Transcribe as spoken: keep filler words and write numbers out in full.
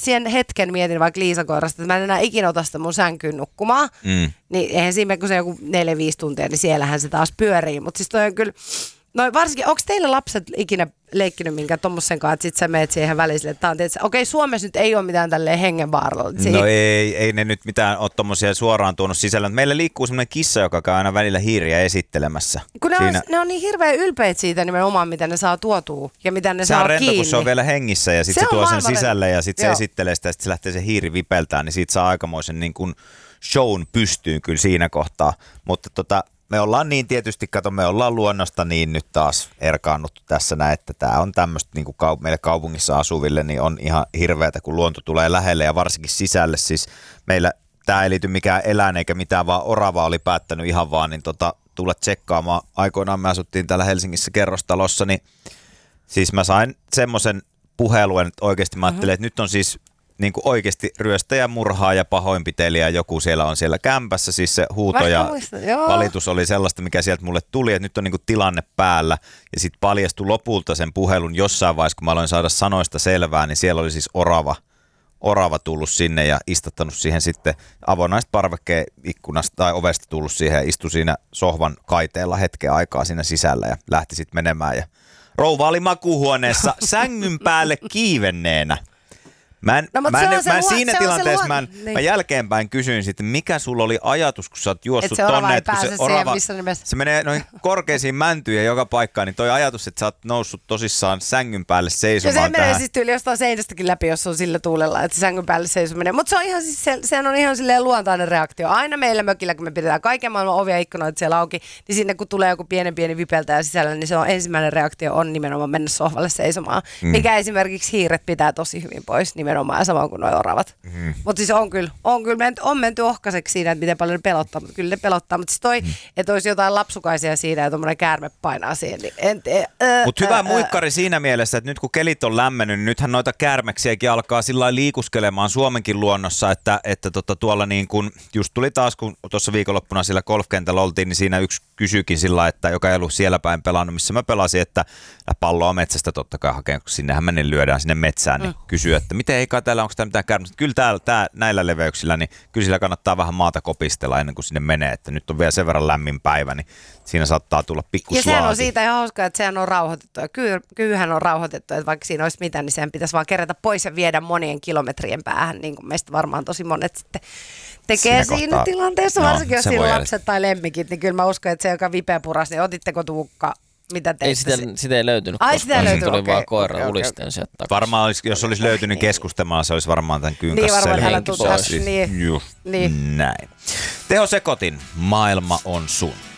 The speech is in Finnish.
sen hetken mietin vaikka Liisa-koirasta, että mä en enää ikinä ota sitä mun sänkyyn nukkumaan. Mm. Niin eihän siinä, kun se joku neljä viisi tuntia, niin siellähän se taas pyörii. Mutta siis toi on kyllä, no varsinkin, onko teillä lapset ikinä leikkinyt minkä tommosen kanssa, että sit sä meet siihen välisille, että on tietysti, okei, Suomessa nyt ei ole mitään tälleen hengenvaarallisia. No ei, ei ne nyt mitään ole tommosia suoraan tuonut sisällä. Meillä liikkuu semmoinen kissa, joka käy aina välillä hiiriä esittelemässä. Kun ne on, ne on niin hirveän ylpeitä siitä nimenomaan, mitä ne saa tuotua ja mitä ne se saa on rento, kiinni. kun se on vielä hengissä ja sitten se, se tuo sen sisälle ja sitten se esittelee sitä ja sitten se lähtee se hiiri vipeltää, niin siitä saa aikamoisen niin kuin shown pystyyn kyllä siinä kohtaa. Mutta tota, me ollaan niin tietysti, kato, me ollaan luonnosta niin nyt taas erkaannuttu tässä näin, että tämä on tämmöistä niin kuin kau- meille kaupungissa asuville, niin on ihan hirveätä, kun luonto tulee lähelle ja varsinkin sisälle. Siis meillä tämä ei liity mikään eläin eikä mitään, vaan orava oli päättänyt ihan vaan, niin tota, tulla tsekkaamaan. Aikoinaan me asuttiin täällä Helsingissä kerrostalossa, niin siis mä sain semmoisen puheluen, että oikeasti mä ajattelin, että nyt on siis niin kuin oikeasti ryöstäjä, murhaa ja pahoinpitelijä joku siellä on siellä kämpässä, siis se huuto Vaikka ja muista, valitus oli sellaista, mikä sieltä mulle tuli, että nyt on niin kuin tilanne päällä ja sitten paljastui lopulta sen puhelun jossain vaiheessa, kun mä aloin saada sanoista selvää, niin siellä oli siis orava, orava tullut sinne ja istattanut siihen sitten avonaista parvekkeen ikkunasta tai ovesta tullut siihen ja istui siinä sohvan kaiteella hetken aikaa siinä sisällä ja lähti sitten menemään ja rouva oli makuuhuoneessa sängyn päälle kiivenneenä. Mä, en, no, mä, en, mä en luo, siinä tilanteessa, mä, en, niin. mä jälkeenpäin kysyin sitten, mikä sulla oli ajatus, kun sä oot juossut et tonne, että se orava, siihen, se menee noin korkeisiin mäntyyn ja joka paikkaan, niin toi ajatus, että sä oot noussut tosissaan sängyn päälle seisomaan tähän. Ja se menee siis tyyli jostain seinästäkin läpi, jos on sillä tuulella, että sängyn päälle seisominen. Mutta se on ihan siis, se, sehän on ihan silleen luontainen reaktio. Aina meillä mökillä, kun me pidetään kaiken maailman ovia ja ikkunoita siellä auki, niin sinne kun tulee joku pienen pieni vipeltäjä sisällä, niin se on ensimmäinen reaktio on nimenomaan mennä sohvalle seisomaan. Mm. Mikä esimerkiksi hiiret pitää tosi hyvin pois nimenomaan samoin kuin nuo oravat. Mm. Mutta siis on kyllä, on kyllä menty, on menty ohkaiseksi siinä, että miten paljon ne pelottaa, mutta kyllä ne pelottaa. Mutta siis toi, mm. että olisi jotain lapsukaisia siinä ja tuommoinen käärme painaa siihen, niin en tee. Mutta hyvä muikkari siinä mielessä, että nyt kun kelit on lämmennyt, niin nythän noita käärmeksiäkin alkaa sillä lailla liikuskelemaan Suomenkin luonnossa, että, että tota, tuolla niin kun, just tuli taas, kun tuossa viikonloppuna siellä golfkentällä oltiin, niin siinä yksi kysyikin sillä, että joka ei ollut siellä päin pelannut, missä mä pelasin, että palloa metsästä totta kai hakeen, kun sinnehän menen lyödään sinne metsään, niin mm. kysyy, että miten eikä täällä, onko täällä mitään käärmettä. Kyllä täällä, tää, näillä leveyksillä, niin kyllä sillä kannattaa vähän maata kopistella ennen kuin sinne menee, että nyt on vielä sen verran lämmin päivä, niin siinä saattaa tulla pikku slaati. Ja sehän on siitä ihan hauskaa, että sehän on rauhoitettu ja kyy, kyyhän on rauhoitettu, että vaikka siinä olisi mitään, niin sehän pitäisi vaan kerätä pois ja viedä monien kilometrien päähän, niin kuin meistä varmaan tosi monet sitten tekee siinä, siinä kohtaa, tilanteessa, no, varsinkin jos siinä on lapset tai lemmikit, niin kyllä mä uskon, että se, joka vipeä puras, niin otitteko Tuukka, mitä teitte? Ei sitä, sitä ei löytynyt, Ai, koska sitä löytynyt, tuli okay, vaan koiran okay, ulisteen okay. sieltä takaisin. Varmaan, olisi, jos olisi löytynyt keskustelemaan, se olisi varmaan tämän kyyn niin, kanssa selvinnyt. Niin, just niin. näin. Teho Sekotin, maailma on sun.